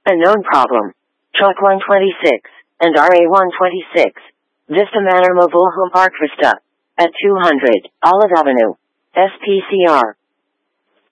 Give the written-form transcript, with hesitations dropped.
A known problem. Truck 126 and RA 126. Vista Manor Mobile Home Park Vista. At 200 Olive Avenue. SPCR.